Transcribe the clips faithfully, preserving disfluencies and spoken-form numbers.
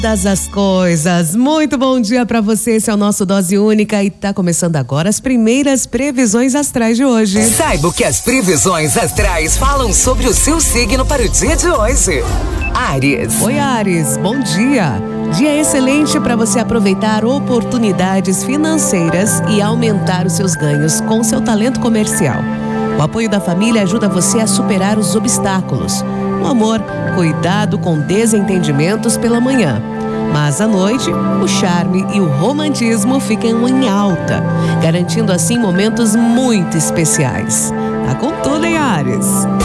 Todas as coisas. Muito bom dia para você. Esse é o nosso Dose Única e tá começando agora as primeiras previsões astrais de hoje. Saiba o que as previsões astrais falam sobre o seu signo para o dia de hoje. Áries. Oi, Áries. Bom dia. Dia excelente para você aproveitar oportunidades financeiras e aumentar os seus ganhos com seu talento comercial. O apoio da família ajuda você a superar os obstáculos. No amor, cuidado com desentendimentos pela manhã. Mas à noite, o charme e o romantismo ficam em alta, garantindo assim momentos muito especiais. Tá com tudo, hein, Áries?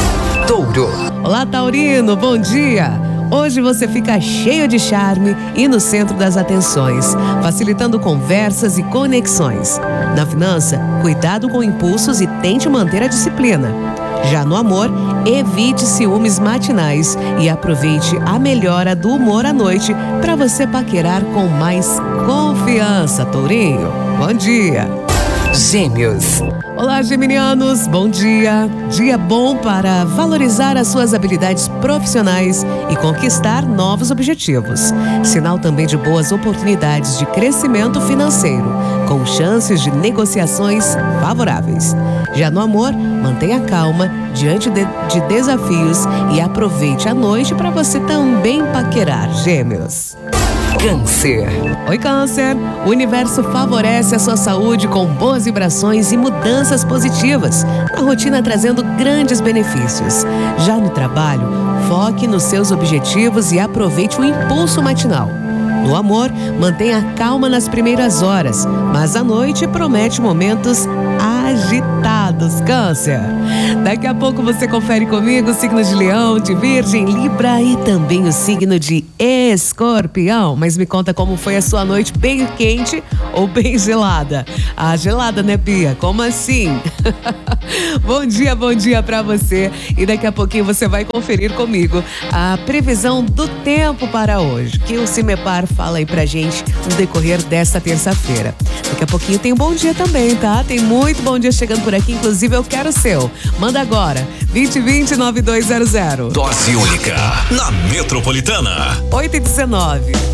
Touro. Olá, Taurino, bom dia! Hoje você fica cheio de charme e no centro das atenções, facilitando conversas e conexões. Na finança, cuidado com impulsos e tente manter a disciplina. Já no amor, evite ciúmes matinais e aproveite a melhora do humor à noite para você paquerar com mais confiança, Tourinho. Bom dia! Gêmeos. Olá, geminianos, bom dia. Dia bom para valorizar as suas habilidades profissionais e conquistar novos objetivos. Sinal também de boas oportunidades de crescimento financeiro, com chances de negociações favoráveis. Já no amor, mantenha calma diante de, de desafios e aproveite a noite para você também paquerar, Gêmeos. Câncer. Oi, Câncer. O universo favorece a sua saúde com boas vibrações e mudanças positivas, a rotina trazendo grandes benefícios. Já no trabalho, foque nos seus objetivos e aproveite o impulso matinal. No amor, mantenha calma nas primeiras horas, mas à noite promete momentos agitados, Câncer. Daqui a pouco você confere comigo o signo de Leão, de Virgem, Libra e também o signo de Escorpião. Mas me conta como foi a sua noite, bem quente ou bem gelada? Ah, gelada, né, Pia? Como assim? Bom dia, bom dia pra você. E daqui a pouquinho você vai conferir comigo a previsão do tempo para hoje, que o Cimepar fala aí pra gente no decorrer desta terça-feira. Daqui a pouquinho tem um bom dia também, tá? Tem muito bom dia chegando por aqui, inclusive eu quero o seu. Manda agora, vinte vinte, nove dois zero zero. Dose Única, na Metropolitana. oito e dezenove.